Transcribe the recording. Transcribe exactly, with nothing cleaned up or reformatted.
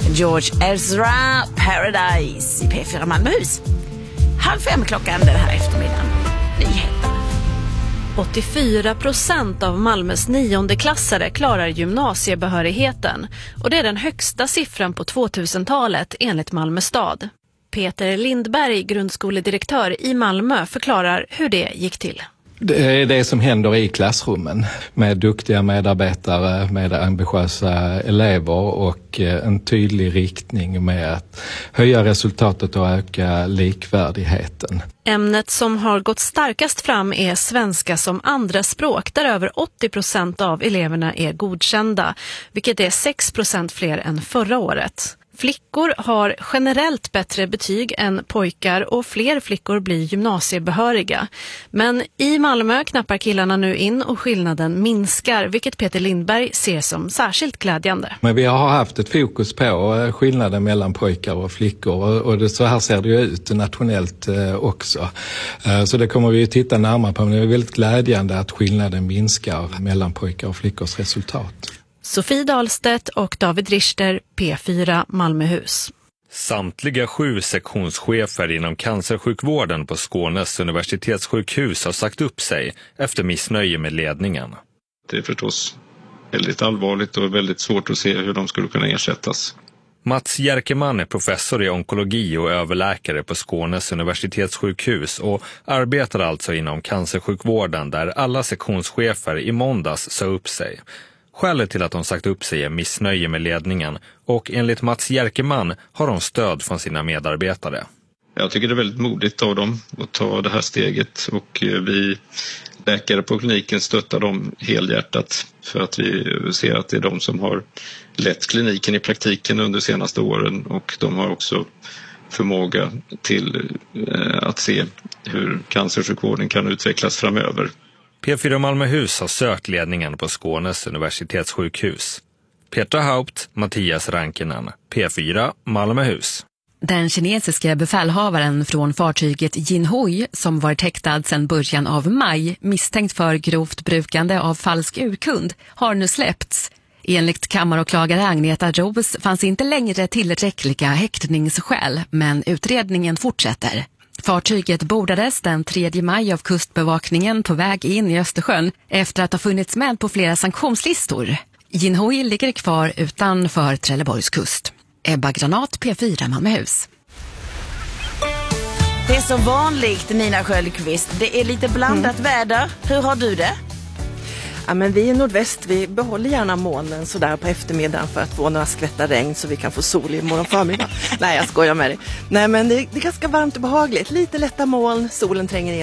George Ezra, Paradise i P fyra Malmöhus. Halv fem klockan den här eftermiddagen. Nyheter. åttiofyra procent av Malmös niondeklassare klarar gymnasiebehörigheten och det är den högsta siffran på tvåtusentalet enligt Malmö stad. Peter Lindberg, grundskoledirektör i Malmö, förklarar hur det gick till. Det är det som händer i klassrummen med duktiga medarbetare, med ambitiösa elever och en tydlig riktning med att höja resultatet och öka likvärdigheten. Ämnet som har gått starkast fram är svenska som andra språk, där över åttio procent av eleverna är godkända, vilket är sex procent fler än förra året. Flickor har generellt bättre betyg än pojkar och fler flickor blir gymnasiebehöriga. Men i Malmö knappar killarna nu in och skillnaden minskar, vilket Peter Lindberg ser som särskilt glädjande. Men vi har haft ett fokus på skillnaden mellan pojkar och flickor och det, så här ser det ju ut nationellt också. Så det kommer vi ju titta närmare på, men det är väldigt glädjande att skillnaden minskar mellan pojkar och flickors resultat. Sofie Dahlstedt och David Richter, P fyra Malmöhus. Samtliga sju sektionschefer inom cancersjukvården på Skånes universitetssjukhus har sagt upp sig efter missnöje med ledningen. Det är förstås väldigt allvarligt och väldigt svårt att se hur de skulle kunna ersättas. Mats Jerkeman är professor i onkologi och överläkare på Skånes universitetssjukhus och arbetar alltså inom cancersjukvården där alla sektionschefer i måndags sa upp sig. Skälet till att de sagt upp sig är missnöje med ledningen och enligt Mats Jerkeman har de stöd från sina medarbetare. Jag tycker det är väldigt modigt av dem att ta det här steget och vi läkare på kliniken stöttar dem helhjärtat för att vi ser att det är de som har lett kliniken i praktiken under de senaste åren och de har också förmåga till att se hur cancersjukvården kan utvecklas framöver. P fyra Malmöhus har sökt ledningen på Skånes universitetssjukhus. Petra Haupt, Mattias Rankinen, P fyra Malmöhus. Den kinesiska befälhavaren från fartyget Jinhui, som varit häktad sedan början av maj, misstänkt för grovt brukande av falsk urkund, har nu släppts. Enligt kammaråklagare Agneta Ros fanns inte längre tillräckliga häktningsskäl, men utredningen fortsätter. Fartyget bordades den tredje maj av kustbevakningen på väg in i Östersjön efter att ha funnits med på flera sanktionslistor. Jinhui ligger kvar utanför Trelleborgs kust. Ebba Granat, P fyra Malmöhus. Det är så vanligt, Nina Sköldqvist. Det är lite blandat mm. väder. Hur har du det? Ja, men vi i nordväst, vi behåller gärna molnen så där på eftermiddagen för att få några skvättar regn så vi kan få sol i morgon förmiddag. Nej, jag skojar med dig. Nej, men det är, det är ganska varmt och behagligt. Lite lätta moln, solen tränger in.